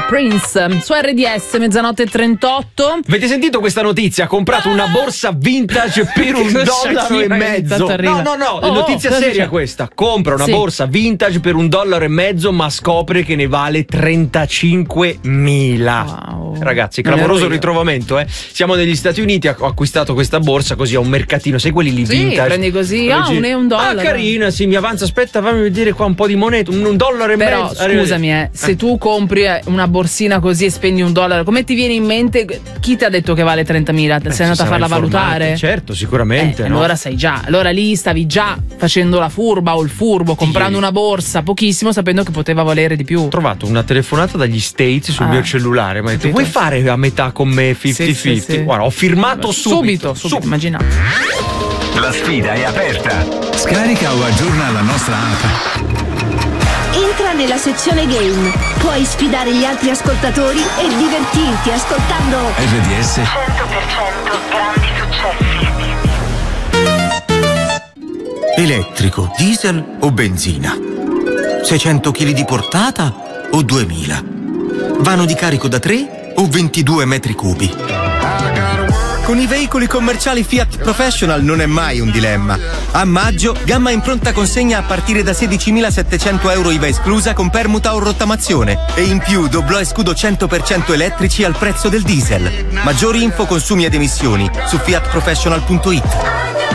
Prince su RDS, mezzanotte 38. Avete sentito questa notizia? Ha comprato una borsa vintage per $1,50. No, notizia seria succede? questa. Compra una borsa vintage per $1,50, ma scopre che ne vale 35.000. Wow. Ragazzi, clamoroso ritrovamento, eh. Siamo negli Stati Uniti, ho acquistato questa borsa così a un mercatino, sai quelli lì vintage? Prendi così, $1. Ah, carina, sì, mi avanza, aspetta, fammi vedere qua un po' di moneta, $1,50. Però scusami, se tu compri una borsina così e spendi $1, come ti viene in mente? Chi ti ha detto che vale 30.000? Sei andato a farla valutare? Certo, sicuramente. No? Allora sai già, allora lì stavi già facendo la furba o il furbo, comprando una borsa pochissimo, sapendo che poteva valere di più. Ho trovato una telefonata dagli States sul mio cellulare, mi ha detto: vuoi fare a metà con me 50-50? Sì. Guarda, ho firmato subito. Immaginate. La sfida è aperta. Scarica o aggiorna la nostra app. Entra nella sezione game. Puoi sfidare gli altri ascoltatori e divertirti ascoltando RDS 100% grandi successi. Elettrico, diesel o benzina? 600 kg di portata o 2000? Vano di carico da 3 o 22 metri cubi? Con i veicoli commerciali Fiat Professional non è mai un dilemma. A maggio, gamma in pronta consegna a partire da €16.700 IVA esclusa con permuta o rottamazione. E in più doblò e scudo 100% elettrici al prezzo del diesel. Maggiori info, consumi ed emissioni su fiatprofessional.it.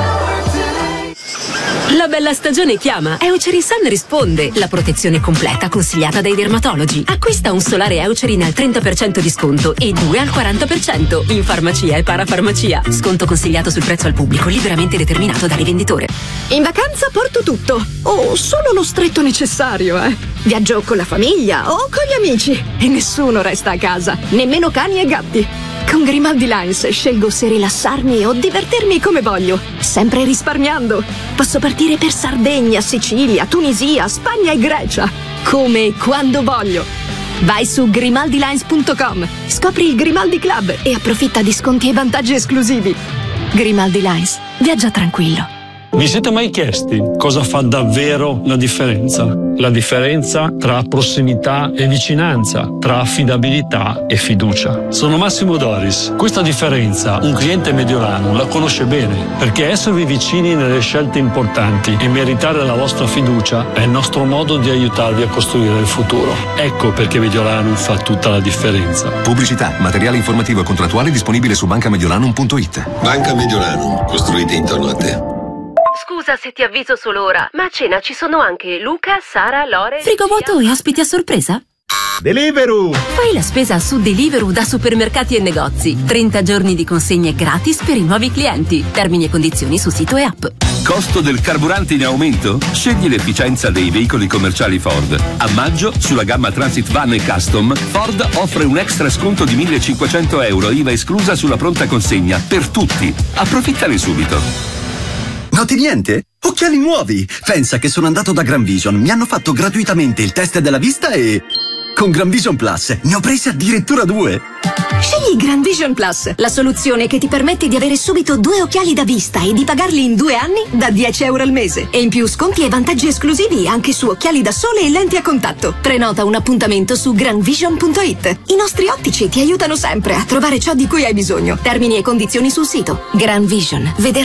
La bella stagione chiama. Eucerin Sun risponde. La protezione completa consigliata dai dermatologi. Acquista un solare Eucerin al 30% di sconto e 2 al 40% in farmacia e parafarmacia. Sconto consigliato sul prezzo al pubblico, liberamente determinato dal rivenditore. In vacanza porto tutto, o solo lo stretto necessario, Viaggio con la famiglia o con gli amici e nessuno resta a casa, nemmeno cani e gatti. Con Grimaldi Lines scelgo se rilassarmi o divertirmi come voglio, sempre risparmiando. Posso partire per Sardegna, Sicilia, Tunisia, Spagna e Grecia, come e quando voglio. Vai su grimaldilines.com, scopri il Grimaldi Club e approfitta di sconti e vantaggi esclusivi. Grimaldi Lines, viaggia tranquillo. Vi siete mai chiesti cosa fa davvero la differenza? La differenza tra prossimità e vicinanza, tra affidabilità e fiducia. Sono Massimo Doris. Questa differenza un cliente mediolano la conosce bene, perché esservi vicini nelle scelte importanti e meritare la vostra fiducia è il nostro modo di aiutarvi a costruire il futuro. Ecco perché Mediolanum fa tutta la differenza. Pubblicità, materiale informativo e contrattuale disponibile su bancamediolanum.it. Banca Mediolanum, costruita intorno a te. Scusa se ti avviso solo ora, ma a cena ci sono anche Luca, Sara, Lore... Frigo vuoto e ospiti a sorpresa? Deliveroo! Fai la spesa su Deliveroo da supermercati e negozi. 30 giorni di consegne gratis per i nuovi clienti. Termini e condizioni su sito e app. Costo del carburante in aumento? Scegli l'efficienza dei veicoli commerciali Ford. A maggio, sulla gamma Transit Van e Custom, Ford offre un extra sconto di €1.500 IVA esclusa sulla pronta consegna per tutti. Approfittane subito. Noti niente? Occhiali nuovi! Pensa che sono andato da Gran Vision, mi hanno fatto gratuitamente il test della vista e... con Gran Vision Plus ne ho presi addirittura 2. Scegli Gran Vision Plus, la soluzione che ti permette di avere subito 2 occhiali da vista e di pagarli in 2 anni da €10 al mese. E in più sconti e vantaggi esclusivi anche su occhiali da sole e lenti a contatto. Prenota un appuntamento su granvision.it. I nostri ottici ti aiutano sempre a trovare ciò di cui hai bisogno. Termini e condizioni sul sito. Gran Vision, vedere